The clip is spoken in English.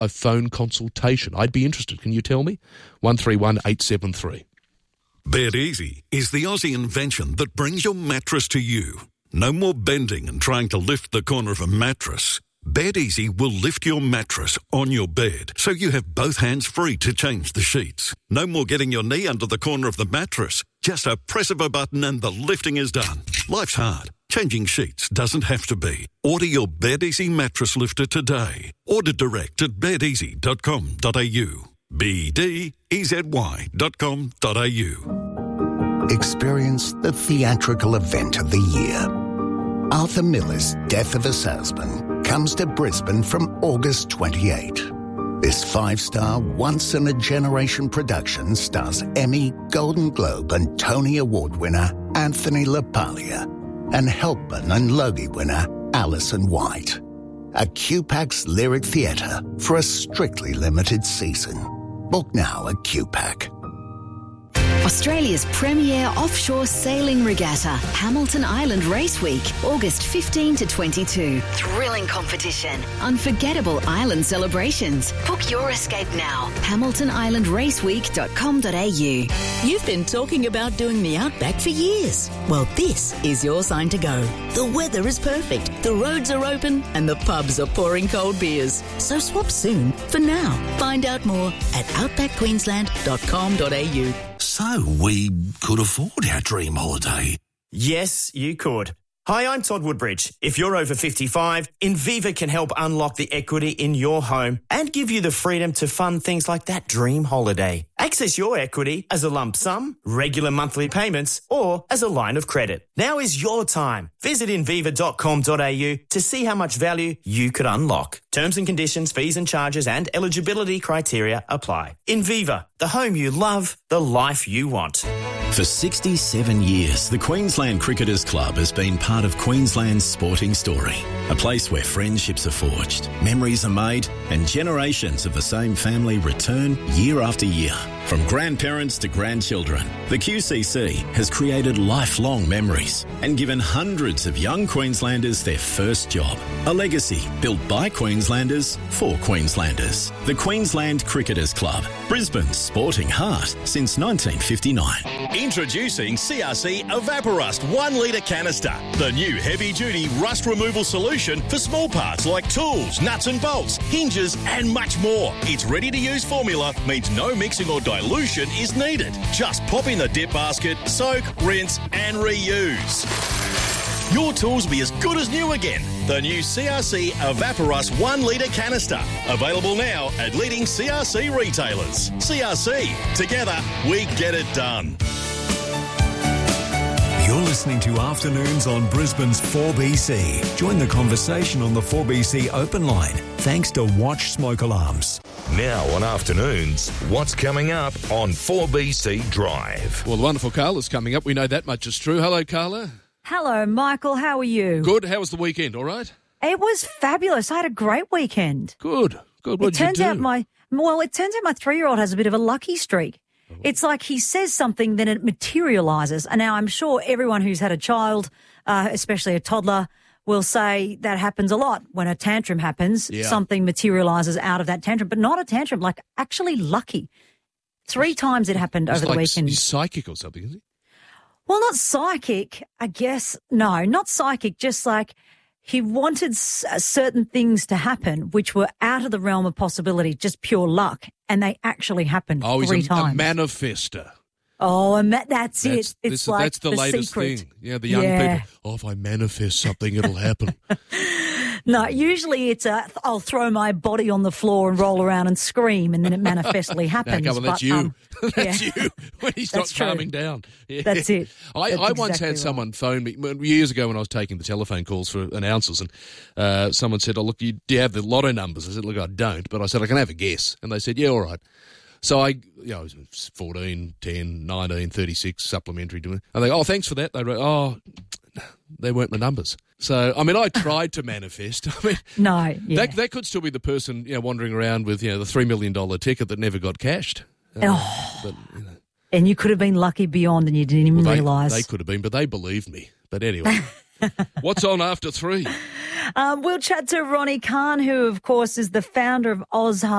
a phone consultation? I'd be interested. Can you tell me? 131 873. Bed Easy is the Aussie invention that brings your mattress to you. No more bending and trying to lift the corner of a mattress. Bed Easy will lift your mattress on your bed so you have both hands free to change the sheets. No more getting your knee under the corner of the mattress. Just a press of a button and the lifting is done. Life's hard. Changing sheets doesn't have to be. Order your Bed Easy mattress lifter today. Order direct at bedeasy.com.au. BDEZY.com.au. Experience the theatrical event of the year. Arthur Miller's Death of a Salesman comes to Brisbane from August 28. This 5-star, once-in-a-generation production stars Emmy, Golden Globe and Tony Award winner Anthony LaPaglia and Helpman and Logie winner Alison White. A QPAC's Lyric Theatre for a strictly limited season. Book now at QPAC. Australia's premier offshore sailing regatta, Hamilton Island Race Week, August 15 to 22. Thrilling competition, unforgettable island celebrations. Book your escape now. HamiltonIslandRaceweek.com.au. You've been talking about doing the Outback for years. Well, this is your sign to go. The weather is perfect, the roads are open, and the pubs are pouring cold beers. So swap soon for now. Find out more at outbackqueensland.com.au. So we could afford our dream holiday. Yes, you could. Hi, I'm Todd Woodbridge. If you're over 55, Inviva can help unlock the equity in your home and give you the freedom to fund things like that dream holiday. Access your equity as a lump sum, regular monthly payments, or as a line of credit. Now is your time. Visit inviva.com.au to see how much value you could unlock. Terms and conditions, fees and charges and eligibility criteria apply. Inviva, the home you love, the life you want. For 67 years, the Queensland Cricketers Club has been part of Queensland's sporting story. A place where friendships are forged, memories are made, and generations of the same family return year after year. From grandparents to grandchildren, the QCC has created lifelong memories and given hundreds of young Queenslanders their first job. A legacy built by Queenslanders for Queenslanders. The Queensland Cricketers Club, Brisbane's sporting heart since 1959. Introducing CRC Evaporust 1 litre canister, the new heavy-duty rust removal solution for small parts like tools, nuts and bolts, hinges and much more. Its ready-to-use formula means no mixing or dilution is needed. Just pop in the dip basket, soak, rinse and reuse. Your tools will be as good as new again. The new CRC Evaporust 1 litre canister. Available now at leading CRC retailers. CRC. Together, we get it done. You're listening to Afternoons on Brisbane's 4BC. Join the conversation on the 4BC open line. Thanks to Watch Smoke Alarms. Now on Afternoons, what's coming up on 4BC Drive? Well, the wonderful Carla's coming up. We know that much is true. Hello, Carla. Hello, Michael. How are you? Good. How was the weekend? All right? It was fabulous. I had a great weekend. Good. What did you do? It turns out my 3-year-old has a bit of a lucky streak. It's like he says something, then it materialises. And now I'm sure everyone who's had a child, especially a toddler, will say that happens a lot. When a tantrum happens, something materialises out of that tantrum, but not a tantrum, like actually lucky. 3 times it happened over the weekend. He's psychic or something, is he? Well, not psychic, I guess. No, not psychic, just like he wanted certain things to happen which were out of the realm of possibility, just pure luck, and they actually happened 3 times. Oh, he's a manifester. Oh, that's it. It's like that's the latest secret thing. Yeah, the young people. Oh, if I manifest something, it'll happen. No, usually it's I'll throw my body on the floor and roll around and scream, and then it manifestly happens. No, come on, that's you. That's you when he's not calming down. Yeah. That's it. I once had someone phone me years ago when I was taking the telephone calls for announcers, and someone said, "Oh, look, do you have the lotto numbers?" I said, "Look, I don't," but I said, "I can have a guess," and they said, "Yeah, all right." So I 14, 10, 19, 36 supplementary. And they go, "Oh, thanks for that." They wrote, "Oh, they weren't the numbers." So, I mean, I tried to manifest. I mean, that could still be the person, wandering around with, the $3 million ticket that never got cashed. But, and you could have been lucky beyond and you didn't even realise. They could have been, but they believed me. But anyway. What's on after 3? We'll chat to Ronnie Khan, who, of course, is the founder of Oz